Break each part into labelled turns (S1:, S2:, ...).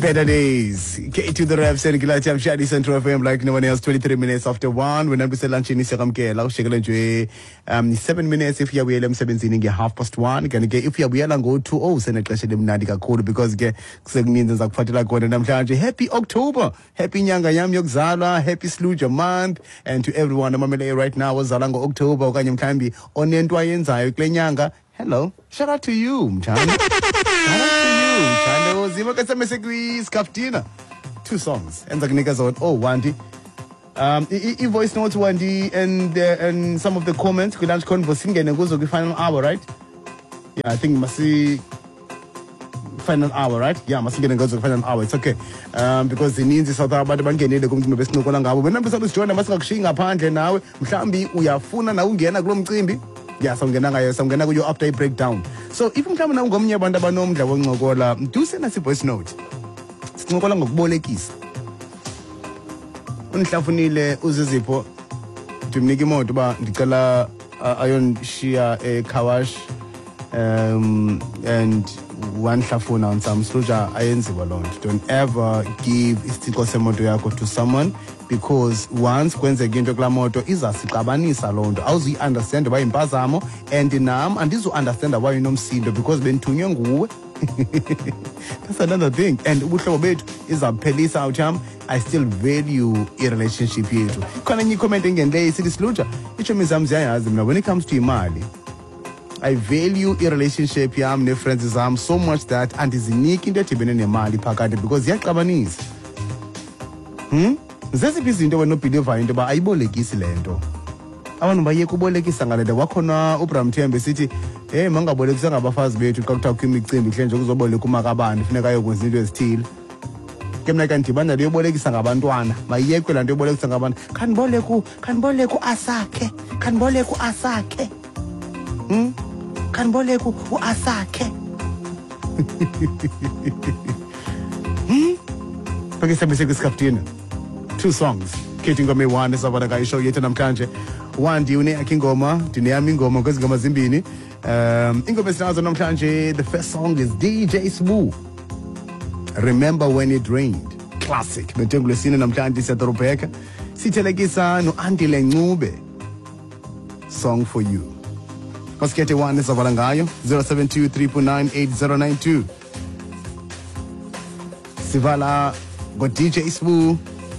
S1: Better days. K to the reps and Gilati am Shadi Central FM like no one else. 23 minutes after 1. When I'm lunch in Isiramke, Lao Shigala 7 minutes if you will 17 get 1:30. Can get if you will go 2 send a clash them Nadika code because get means like Fatila God and I'm happy October. Happy Nyanga Yam Yogzala, happy Sluja month, and to everyone I'm right now was Zalango October, Kanyam Kambi, Onen Dwayenza, Klenyanga. Hello. Shout out to you, Mchan. Shout out to you, Mchan. Zima Kasamesegris Kaftina. 2 songs. And the niggas on Wandy. Voice notes Wandy and some of the comments could dance conversing and goes to the final hour, right? Yeah, I think must see final hour, right? Yeah, must get go to the final hour. It's okay. Because the needs is out about the bank and the community best no kolanga. When I'm supposed to join a mask shing apparently now, Mshambi, uyafuna na ungena glom crimbi. Yeah, some gonna go your update breakdown. So if you come now go mnya banda banom da wongola, do send us a voice note. Ngokola ngokubolekisa. Unihlafunile uzizipho ndimnika imoto ba ndicela ayon shia Kawash and one hlafuna on some sluja ayenziwa lonto. Don't ever give isitiko semoto yakho to someone because once kwenzeka into kula moto izasiqabanisa lonto awuzi understand why impazamo and nam andizo understand why unomsindo because benthunywe nguwe. That's another thing. And ubuhlobo bethu izaphelisa awutham I still value a relationship yethu. Khona nye comment engende isithi sluja icho mizam ziyayazi mina when it comes to imali I value a relationship yam ne friends zam so much that andiziniki into edibene nemali phakathi because ziyaqabanisa. Zesiphi izinto wena obeliever into ba ayibolekisi lento. Abantu bayeke ubolekisa ngalento wakhona uBram Thembe sithi mangabolekisa ngabafazi bethu xa kuthiwa kwimicimbi hle nje kuzoboleka umakabani funeka ayokwenza into ezithile. Ke mina kandibanda leyobolekisa ngabantwana mayiyekwe lanto yobolekisa ngabantu kanboleka uasakhe kanboleka uasakhe kanboleka uasakhe Pakisa besekwiskaftina 2 songs Kating Ngoma 1 esabana ka show yethu namhlanje 1 ndiyune akingoma ndineyami ingoma kwezingoma zimbini ingoma esinazo namhlanje the first song is DJ Smooth Remember When It Rained classic betengulesine namhlanje siyadorobheka sithelekisa no Andile Ncube song for you Masikete 1 esabana ngayo 0723998092 Sivala go DJ Smooth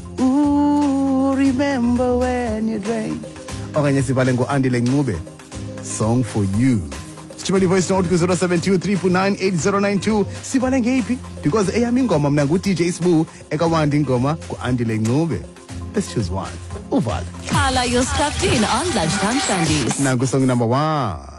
S1: Remember when it rained. Okanye sivale ngo Andile Ncube song for you. Sithumele voice note ku 0723998092 sivale ngephi because eyami ingoma mina ngu DJ Smooth ekawandi ingoma ku Andile Ncube. Let's choose one. Uvala.
S2: Khala your stuffed in on Lunchtime Sundays.
S1: Nangu song number 1.